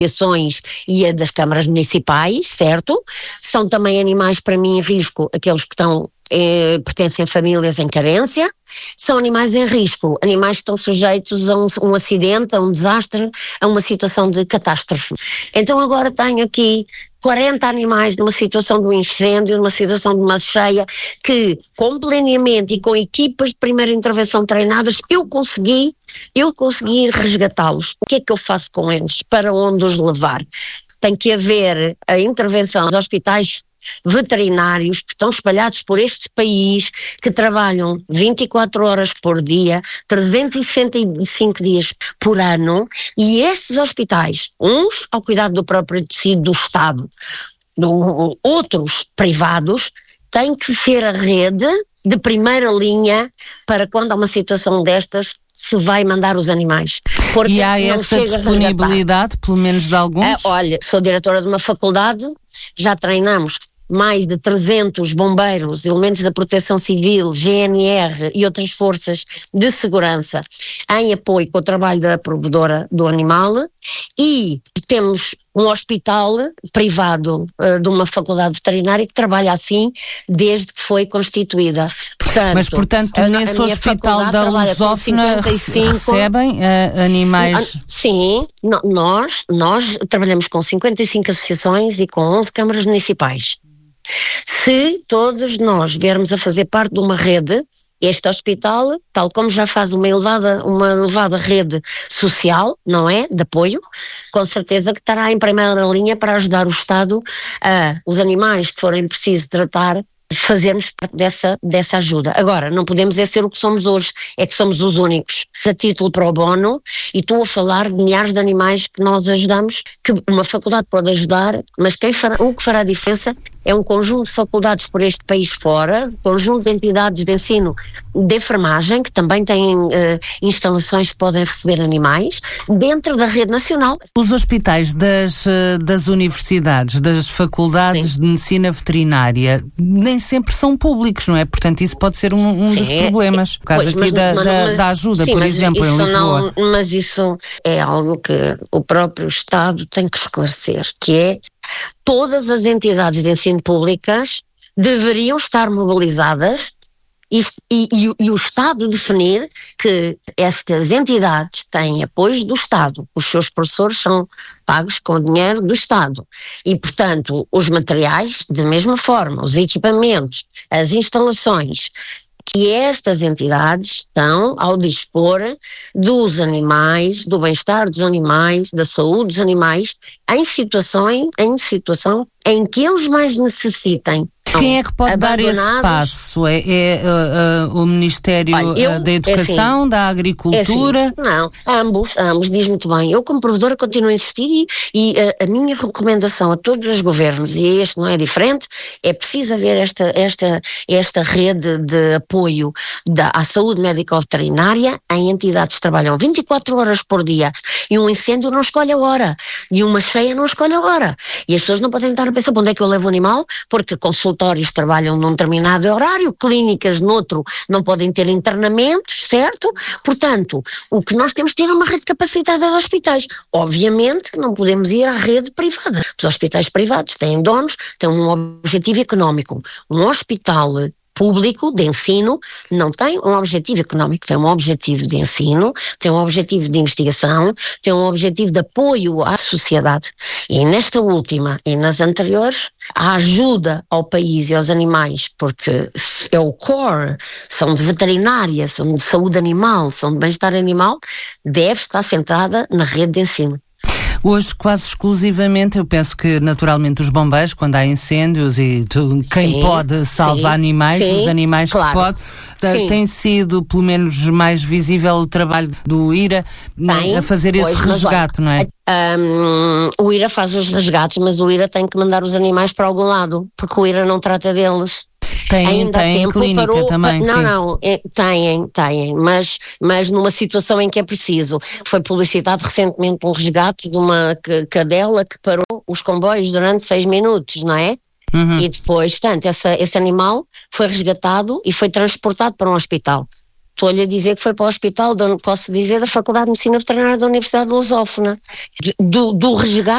associações e a das câmaras municipais, certo? São também animais para mim em risco, aqueles que pertencem a famílias em carência, são animais em risco, animais que estão sujeitos a um acidente, a um desastre, a uma situação de catástrofe. Então agora tenho aqui 40 animais numa situação de um incêndio, numa situação de uma cheia, que com planeamento e com equipas de primeira intervenção treinadas, eu consegui resgatá-los. O que é que eu faço com eles? Para onde os levar? Tem que haver a intervenção dos hospitais veterinários que estão espalhados por este país, que trabalham 24 horas por dia, 365 dias por ano, e estes hospitais, uns ao cuidado do próprio tecido do Estado, outros privados, têm que ser a rede de primeira linha para quando há uma situação destas se vai mandar os animais. Porque e há essa disponibilidade, pelo menos de alguns? Olha, sou diretora de uma faculdade, já treinamos mais de 300 bombeiros, elementos da Proteção Civil, GNR e outras forças de segurança em apoio com o trabalho da provedora do animal, e temos um hospital privado de uma faculdade veterinária que trabalha assim desde que foi constituída. Portanto, nesse hospital da Lusófona recebem animais? Sim, nós trabalhamos com 55 associações e com 11 câmaras municipais. Se todos nós viermos a fazer parte de uma rede, este hospital, tal como já faz uma elevada rede social, não é? De apoio, com certeza que estará em primeira linha para ajudar o Estado os animais que forem preciso tratar, fazermos parte dessa ajuda. Agora, não podemos ser o que somos hoje, é que somos os únicos. A título pro bono, e estou a falar de milhares de animais que nós ajudamos, que uma faculdade pode ajudar, mas o que fará a diferença é um conjunto de faculdades por este país fora, conjunto de entidades de ensino de enfermagem, que também têm instalações que podem receber animais, dentro da rede nacional. Os hospitais das universidades, das faculdades de medicina veterinária, nem sempre são públicos, não é? Portanto, isso pode ser um dos problemas. Por causa aqui da ajuda, por exemplo, em Lisboa. Mas isso é algo que o próprio Estado tem que esclarecer, que é: todas as entidades de ensino públicas deveriam estar mobilizadas e o Estado definir que estas entidades têm apoio do Estado, os seus professores são pagos com dinheiro do Estado e, portanto, os materiais, da mesma forma, os equipamentos, as instalações, que estas entidades estão ao dispor dos animais, do bem-estar dos animais, da saúde dos animais, em situação em que eles mais necessitem. Quem é que pode dar esse passo? É o Ministério da Educação, da Agricultura? Não, ambos, diz muito bem. Eu, como provedora, continuo a insistir e a minha recomendação a todos os governos, e este não é diferente, é preciso haver esta rede de apoio à saúde médico-veterinária em entidades que trabalham 24 horas por dia, e um incêndio não escolhe a hora, e uma cheia não escolhe a hora. E as pessoas não podem estar a pensar: onde é que eu levo o animal? Porque consultórios trabalham num determinado horário, clínicas noutro não podem ter internamentos, certo? Portanto, o que nós temos de ter é uma rede capacitada de hospitais. Obviamente que não podemos ir à rede privada. Os hospitais privados têm donos, têm um objetivo económico. Um hospital público de ensino não tem um objetivo económico, tem um objetivo de ensino, tem um objetivo de investigação, tem um objetivo de apoio à sociedade. E nesta última e nas anteriores, a ajuda ao país e aos animais, porque é o core, são de veterinária, são de saúde animal, são de bem-estar animal, deve estar centrada na rede de ensino. Hoje, quase exclusivamente, eu penso que naturalmente os bombeiros, quando há incêndios e quem pode salva animais, os animais claro, que pode, tem sido pelo menos mais visível o trabalho do IRA a fazer esse resgate, não é? O IRA faz os resgates, mas o IRA tem que mandar os animais para algum lado, porque o IRA não trata deles. Tem clínica também, têm, mas numa situação em que é preciso. Foi publicitado recentemente um resgate de uma cadela que parou os comboios durante 6 minutos, não é? Uhum. E depois, portanto, esse animal foi resgatado e foi transportado para um hospital. estou-lhe a dizer que foi para o hospital, posso dizer, da Faculdade de Medicina Veterinária da Universidade de Lusófona, do resgate